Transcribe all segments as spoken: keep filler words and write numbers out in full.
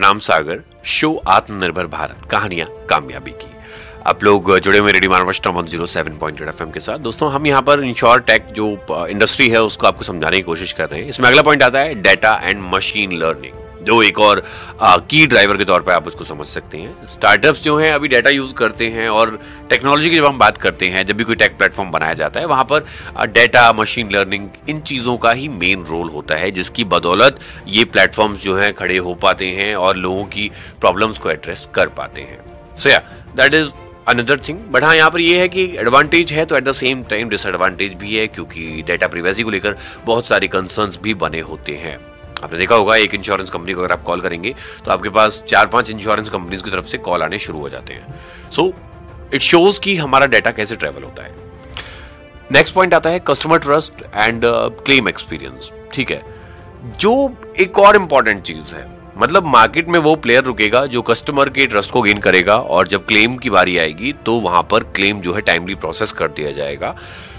नाम सागर, शो आत्मनिर्भर भारत, कहानियां कामयाबी की। आप लोग जुड़े हुए radio Maharashtra one zero seven point eight FM के साथ। दोस्तों, हम यहाँ पर इंश्योर टेक जो इंडस्ट्री है उसको आपको समझाने की कोशिश कर रहे हैं। इसमें अगला पॉइंट आता है डेटा एंड मशीन लर्निंग, जो एक और की ड्राइवर के तौर पे आप उसको समझ सकते हैं। स्टार्टअप्स जो हैं अभी डेटा यूज करते हैं, और टेक्नोलॉजी की जब हम बात करते हैं, जब भी कोई टेक प्लेटफॉर्म बनाया जाता है, वहां पर डेटा, मशीन लर्निंग, इन चीजों का ही मेन रोल होता है, जिसकी बदौलत ये प्लेटफॉर्म्स जो हैं खड़े हो पाते हैं और लोगों की प्रॉब्लम्स को एड्रेस कर पाते हैं। सो या that is another thing. But हाँ, यहाँ पर ये है कि एडवांटेज है तो at the same time disadvantage भी है, क्योंकि डेटा प्रिवेसी को लेकर बहुत सारे कंसर्न्स भी बने होते हैं। आपने देखा होगा, एक इंश्योरेंस कंपनी को अगर आप कॉल करेंगे तो आपके पास चार पांच इंश्योरेंस कंपनीज की तरफ से कॉल आने शुरू हो जाते हैं। सो इट शोज कि हमारा डेटा कैसे ट्रेवल होता है। नेक्स्ट पॉइंट आता है customer trust and claim experience. ठीक है, जो एक और इंपॉर्टेंट चीज है, मतलब मार्केट में वो प्लेयर रुकेगा जो कस्टमर के ट्रस्ट को गेन करेगा, और जब क्लेम की बारी आएगी तो वहां पर क्लेम जो है टाइमली प्रोसेस कर दिया जाएगा,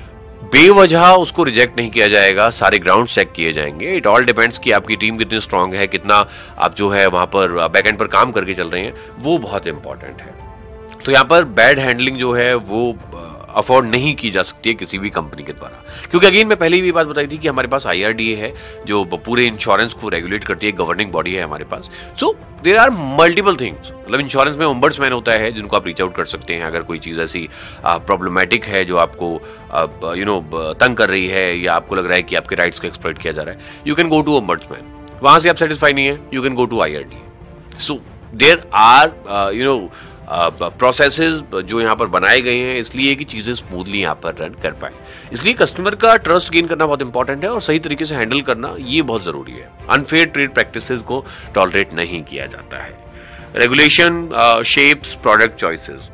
बेवजह उसको रिजेक्ट नहीं किया जाएगा, सारे ग्राउंड चेक किए जाएंगे। इट ऑल डिपेंड्स कि आपकी टीम कितनी स्ट्रांग है, कितना आप जो है वहां पर बैकएंड पर काम करके चल रहे हैं, वो बहुत इंपॉर्टेंट है। तो यहाँ पर बैड हैंडलिंग जो है वो अफोर्ड नहीं की जा सकती है किसी भी कंपनी के द्वारा, क्योंकि अगेन मैं पहले भी बात बताई थी कि हमारे पास आईआरडीए है जो पूरे इंश्योरेंस को रेगुलेट करती है, गवर्निंग बॉडी है हमारे पास। So there are multiple things. मतलब इंश्योरेंस में ओम्बड्समैन होता है जिनको आप रीच आउट कर सकते हैं अगर कोई चीज ऐसी प्रॉब्लमेटिक है जो आपको यू नो तंग कर रही है, या आपको लग रहा है कि आपके राइट्स को एक्सप्लॉइट किया जा रहा है। You can go to ombudsman. वहां से आप सेटिस्फाई नहीं है, you can go to IRDA. So there are you know processes जो यहाँ पर बनाए गए हैं, इसलिए कि चीजें स्मूथली यहाँ पर रन कर पाए। इसलिए कस्टमर का ट्रस्ट गेन करना बहुत इंपॉर्टेंट है, और सही तरीके से हैंडल करना ये बहुत जरूरी है। अनफेयर ट्रेड प्रैक्टिसेस को टॉलरेट नहीं किया जाता है। Regulation shapes product choices.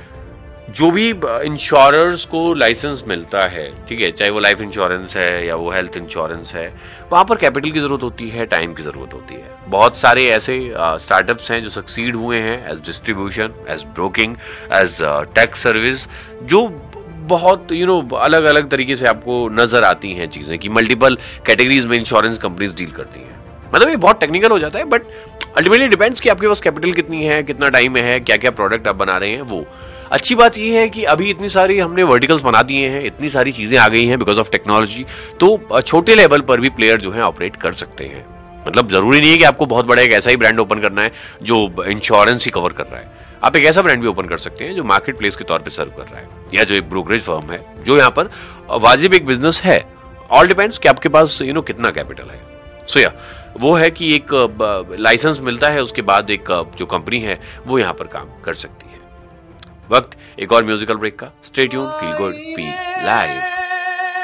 जो भी इंश्योरर्स को लाइसेंस मिलता है, ठीक है, चाहे वो लाइफ इंश्योरेंस है या वो हेल्थ इंश्योरेंस है, वहां पर कैपिटल की जरूरत होती है, टाइम की जरूरत होती है। बहुत सारे ऐसे स्टार्टअप्स हैं जो सक्सीड हुए हैं as distribution, as broking, as tax service, जो बहुत यू नो अलग अलग तरीके से आपको नजर आती हैं चीजें कि मल्टीपल कैटेगरीज में इंश्योरेंस कंपनीज डील करती हैं। मतलब ये बहुत टेक्निकल हो जाता है, बट अल्टीमेटली डिपेंड्स कि आपके पास कैपिटल कितनी है, कितना टाइम है, क्या क्या प्रोडक्ट आप बना रहे हैं। वो अच्छी बात यह है कि अभी इतनी सारी हमने वर्टिकल्स बना दिए हैं, इतनी सारी चीजें आ गई हैं बिकॉज ऑफ टेक्नोलॉजी, तो छोटे लेवल पर भी प्लेयर जो है ऑपरेट कर सकते हैं। मतलब जरूरी नहीं है कि आपको बहुत बड़ा एक ऐसा ही ब्रांड ओपन करना है जो इंश्योरेंस ही कवर कर रहा है। आप एक ऐसा ब्रांड भी ओपन कर सकते हैं जो मार्केट प्लेस के तौर पर सर्व कर रहा है, या जो एक ब्रोकरेज फर्म है जो यहाँ पर वाजिब एक बिजनेस है। ऑल डिपेंड्स कि आपके पास यू नो कितना कैपिटल है। सो या वो है कि एक लाइसेंस मिलता है, उसके बाद एक जो कंपनी है वो यहाँ पर काम कर सकती है। वक्त एक और म्यूजिकल ब्रेक का। Stay tuned, feel good, feel live.